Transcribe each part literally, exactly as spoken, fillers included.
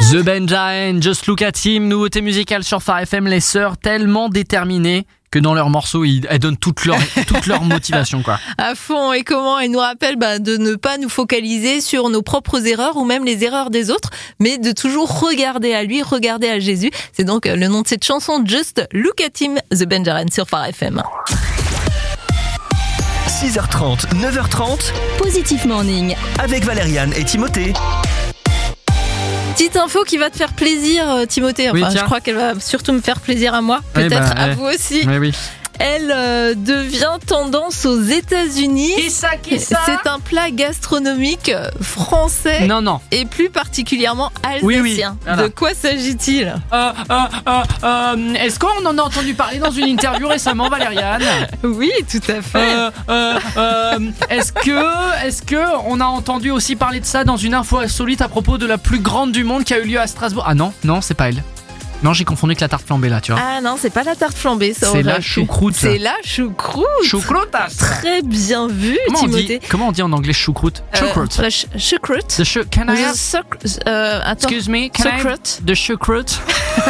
The Benjamin, Just Look at Him, nouveauté musicale sur Phare F M, les sœurs tellement déterminées que dans leurs morceaux, elles donnent toute leur, toute leur motivation, quoi. À fond, et comment elle nous rappelle bah, de ne pas nous focaliser sur nos propres erreurs ou même les erreurs des autres, mais de toujours regarder à lui, regarder à Jésus. C'est donc le nom de cette chanson, Just Look at Him, The Benjamin sur Phare F M. six heures trente, neuf heures trente, Positif Morning avec Valériane et Timothée. Petite info qui va te faire plaisir, Timothée. Enfin, oui, je crois qu'elle va surtout me faire plaisir à moi. Peut-être bah, à ouais. vous aussi. Oui, oui. Elle euh, devient tendance aux États-Unis. Qui ça, qui ça ? C'est un plat gastronomique français. Non, non. Et plus particulièrement alsacien. Oui, oui. Voilà. De quoi s'agit-il ? Euh, euh, euh, euh, est-ce qu'on en a entendu parler dans une interview récemment, Valériane ? Oui, tout à fait. Euh, euh, euh, est-ce que, est-ce que on a entendu aussi parler de ça dans une info insolite à propos de la plus grande du monde qui a eu lieu à Strasbourg ? Ah non, non, c'est pas elle. Non, j'ai confondu avec la tarte flambée là, tu vois. Ah non, c'est pas la tarte flambée, ça. C'est la pu. choucroute. C'est la choucroute. Choucroutas. Très bien vu, Comment on Timothée. dit, comment on dit en anglais choucroute ? Euh, Choucroute. la ch- choucroute. The chou- can I have... The suc- euh, attends. Excuse me, can I have Choucroute. the choucroute?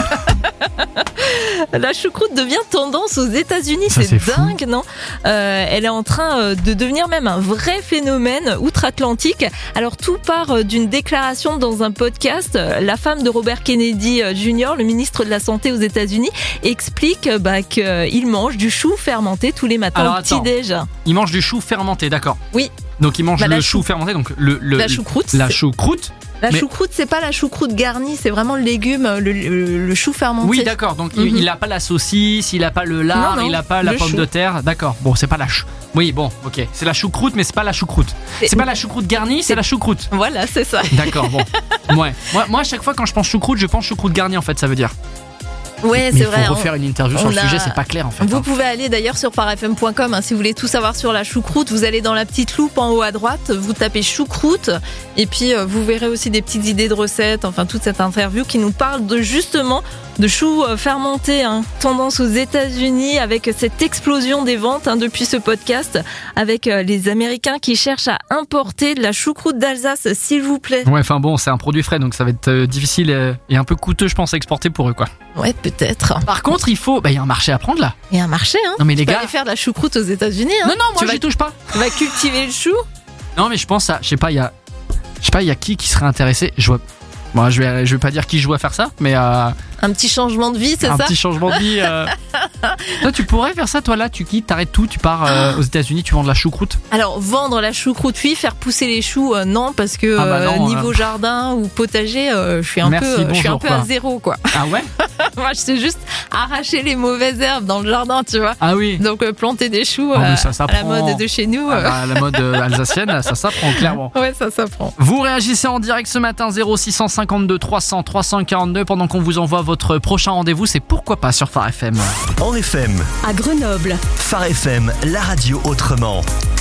La choucroute devient tendance aux États-Unis, Ça, c'est, c'est fou. dingue, non ? euh, Elle est en train euh, de devenir même un vrai phénomène outre-Atlantique. Alors tout part euh, d'une déclaration dans un podcast. Euh, La femme de Robert Kennedy euh, Junior, le ministre de la Santé aux États-Unis, explique euh, bah, qu'il mange du chou fermenté tous les matins Alors, au attends. petit-déj. Il mange du chou fermenté, d'accord. Oui. Donc il mange Bah, le la chou chou- fermenté, donc le, le La choucroute. la c'est- choucroute. La mais- choucroute, c'est pas la choucroute garnie, c'est vraiment le légume, le, le, le chou fermenté. Oui, d'accord. Donc il- Mhm. il a pas la saucisse, il a pas le lard, Non, non, il a pas la le pomme chou. de terre. D'accord. Bon, c'est pas la chou. Oui, bon, ok. C'est la choucroute, mais c'est pas la choucroute. C'est- C'est pas la choucroute garnie, c'est c'est- la choucroute. Voilà, c'est ça. D'accord. Bon. Ouais. Moi, moi, à chaque fois quand je pense choucroute, je pense choucroute garnie en fait. Ça veut dire. Ouais, Mais c'est il vrai. faut on- refaire une interview sur on le a- sujet, c'est pas clair en fait. Vous hein. pouvez aller d'ailleurs sur phare f m point com hein, si vous voulez tout savoir sur la choucroute. Vous allez dans la petite loupe en haut à droite, vous tapez choucroute et puis euh, vous verrez aussi des petites idées de recettes. Enfin, toute cette interview qui nous parle de justement de choux euh, fermentés, hein, tendance aux États-Unis avec cette explosion des ventes hein, depuis ce podcast, avec euh, les Américains qui cherchent à importer de la choucroute d'Alsace, s'il vous plaît. Ouais, enfin bon, c'est un produit frais, donc ça va être euh, difficile euh, et un peu coûteux, je pense, à exporter pour eux, quoi. Ouais, peut-être. Par contre, il faut, bah, il y a un marché à prendre là. Il y a un marché, hein. Non mais les Tu peux gars, aller faire de la choucroute aux États-Unis. Hein. non non, moi Tu vas- j'y touche pas. Tu vas cultiver le chou. Non mais je pense à, je sais pas, il y a, je sais pas, il y a qui qui serait intéressé. Je vois, bon, je vais, je vais pas dire qui joue à faire ça, mais euh, Un petit changement de vie, c'est un ça? petit changement de vie. euh. Toi, tu pourrais faire ça, toi là, tu quittes, t'arrêtes tout, tu pars euh, aux États-Unis, tu vends de la choucroute. Alors, vendre la choucroute, oui, faire pousser les choux, euh, non, parce que Ah bah non, euh, niveau euh. jardin ou potager, euh, je suis un Merci, peu, je suis un bonjour, peu quoi. à zéro, quoi. Ah ouais? Moi, je sais juste arracher les mauvaises herbes dans le jardin, tu vois. Ah oui. Donc, euh, planter des choux Ah oui, euh, ça à la s'apprend. mode de chez nous. Ah euh, bah, la mode euh, alsacienne, ça s'apprend clairement. Ouais, ça, ça prend. Vous réagissez en direct ce matin zéro six cent cinquante-deux trois cents trois cent quarante-deux pendant qu'on vous envoie votre prochain rendez-vous, c'est pourquoi pas sur Phare F M. En F M, à Grenoble. Phare F M, la radio autrement.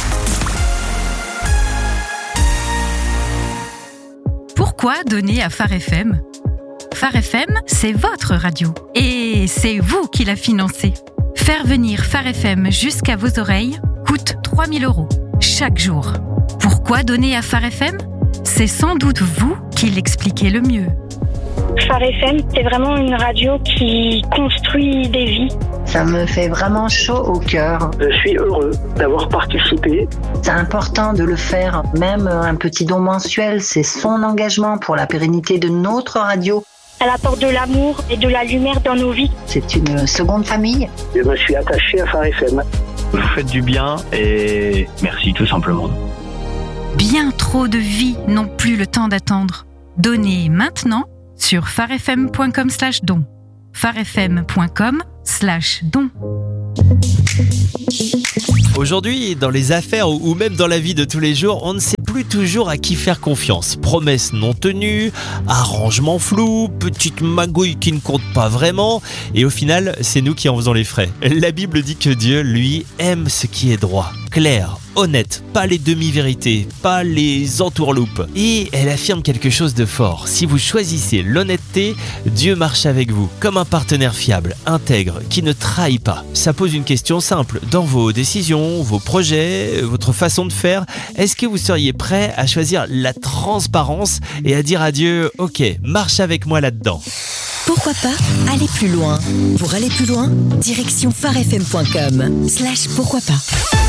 Pourquoi donner à Phare F M ? Phare F M, c'est votre radio. Et c'est vous qui la financez. Faire venir Phare F M jusqu'à vos oreilles coûte trois mille euros chaque jour. Pourquoi donner à Phare F M ? C'est sans doute vous qui l'expliquez le mieux. Phare F M, c'est vraiment une radio qui construit des vies. Ça me fait vraiment chaud au cœur. Je suis heureux d'avoir participé. C'est important de le faire. Même un petit don mensuel, c'est son engagement pour la pérennité de notre radio. Elle apporte de l'amour et de la lumière dans nos vies. C'est une seconde famille. Je me suis attaché à Phare F M. Vous faites du bien et merci tout simplement. Bien trop de vies n'ont plus le temps d'attendre. Donnez maintenant sur pharefm point com slash don. pharefm point com slash don. Aujourd'hui, dans les affaires ou même dans la vie de tous les jours, on ne sait plus toujours à qui faire confiance. Promesses non tenues, arrangements flous, petites magouilles qui ne comptent pas vraiment. Et au final, c'est nous qui en faisons les frais. La Bible dit que Dieu, lui, aime ce qui est droit. claire, honnête, pas les demi-vérités, pas les entourloupes. Et elle affirme quelque chose de fort. Si vous choisissez l'honnêteté, Dieu marche avec vous, comme un partenaire fiable, intègre, qui ne trahit pas. Ça pose une question simple. Dans vos décisions, vos projets, votre façon de faire, est-ce que vous seriez prêt à choisir la transparence et à dire à Dieu, ok, marche avec moi là-dedans? Pourquoi pas aller plus loin? Pour aller plus loin, direction farfm point com slash pourquoi pas.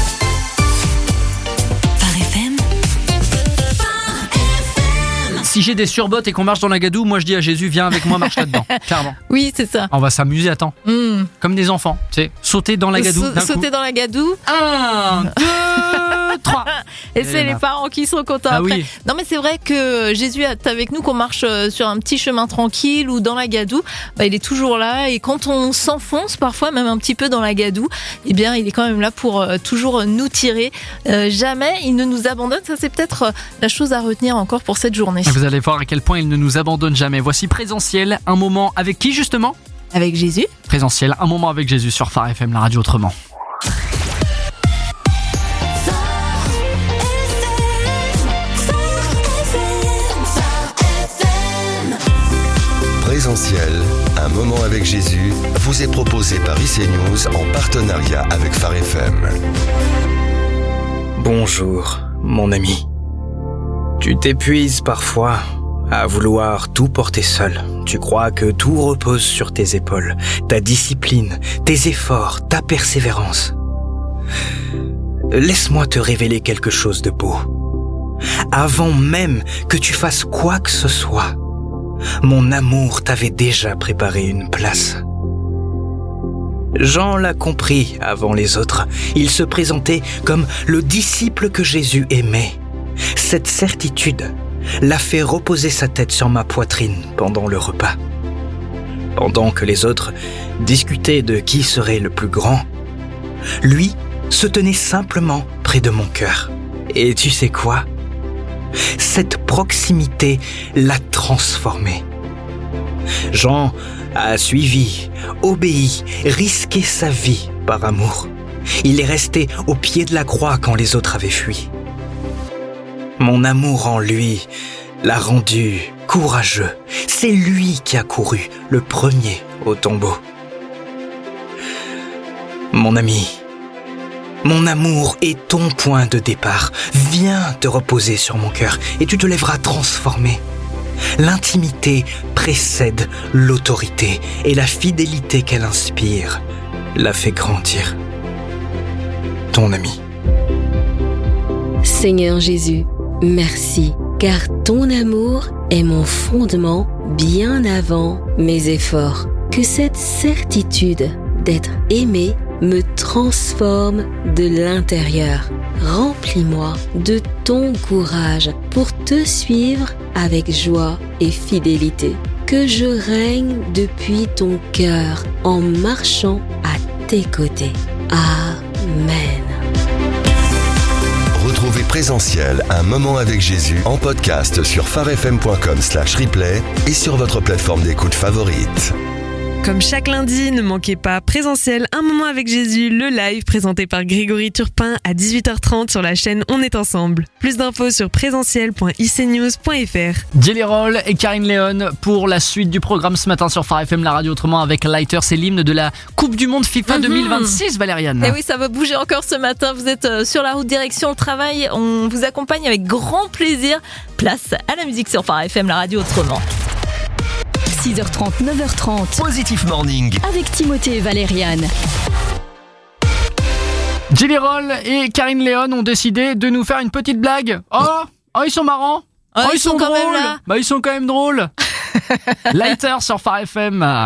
Si j'ai des surbottes et qu'on marche dans la gadoue, moi je dis à Jésus, viens avec moi, marche là-dedans. Clairement. Oui, c'est ça. On va s'amuser, attends. Mm. Comme des enfants, tu sais, sauter dans la gadoue. Sa- d'un sauter coup. dans la gadoue. Un, deux, trois. Et c'est les parents qui sont contents Ah après. oui. Non mais c'est vrai que Jésus est avec nous, qu'on marche sur un petit chemin tranquille ou dans la gadoue, bah, il est toujours là, et quand on s'enfonce parfois même un petit peu dans la gadoue, eh bien il est quand même là pour euh, toujours nous tirer. Euh, jamais il ne nous abandonne. Ça c'est peut-être euh, la chose à retenir encore pour cette journée. Vous allez voir à quel point il ne nous abandonne jamais. Voici Présentiel, un moment avec qui justement? Avec Jésus. Présentiel, un moment avec Jésus sur Phare F M, la radio autrement. Présentiel, un moment avec Jésus, vous est proposé par I C News en partenariat avec Phare F M. Bonjour, mon ami. Tu t'épuises parfois à vouloir tout porter seul. Tu crois que tout repose sur tes épaules, ta discipline, tes efforts, ta persévérance. Laisse-moi te révéler quelque chose de beau. Avant même que tu fasses quoi que ce soit, mon amour t'avait déjà préparé une place. Jean l'a compris avant les autres. Il se présentait comme le disciple que Jésus aimait. Cette certitude l'a fait reposer sa tête sur ma poitrine pendant le repas. Pendant que les autres discutaient de qui serait le plus grand, lui se tenait simplement près de mon cœur. Et tu sais quoi ? Cette proximité l'a transformé. Jean a suivi, obéi, risqué sa vie par amour. Il est resté au pied de la croix quand les autres avaient fui. Mon amour en lui l'a rendu courageux. C'est lui qui a couru le premier au tombeau. Mon ami, mon amour est ton point de départ. Viens te reposer sur mon cœur et tu te lèveras transformé. L'intimité précède l'autorité et la fidélité qu'elle inspire la fait grandir. Ton ami. Seigneur Jésus, merci, car ton amour est mon fondement bien avant mes efforts. Que cette certitude d'être aimé me transforme de l'intérieur. Remplis-moi de ton courage pour te suivre avec joie et fidélité. Que je règne depuis ton cœur en marchant à tes côtés. Amen. Retrouvez Présentiel, un moment avec Jésus en podcast sur farfm point com slash replay et sur votre plateforme d'écoute favorite. Comme chaque lundi, ne manquez pas Présentiel, un moment avec Jésus, le live présenté par Grégory Turpin à dix-huit heures trente sur la chaîne On est ensemble. Plus d'infos sur présentiel point i c news point f r. Jelly Roll et Karine Léon pour la suite du programme ce matin sur Phare F M, la radio autrement avec Lighter, c'est l'hymne de la Coupe du Monde FIFA Mm-hmm. deux mille vingt-six, Valériane. Et oui, ça va bouger encore ce matin. Vous êtes sur la route direction le travail. On vous accompagne avec grand plaisir. Place à la musique sur Phare F M, la radio autrement. six heures trente, neuf heures trente. Positif Morning. Avec Timothée et Valériane. Jelly Roll et Karine Léon ont décidé de nous faire une petite blague. Oh, oh ils sont marrants. Oh, Oh, ils sont quand drôles. même là. Bah, ils sont quand même drôles. Lighter sur Phare F M.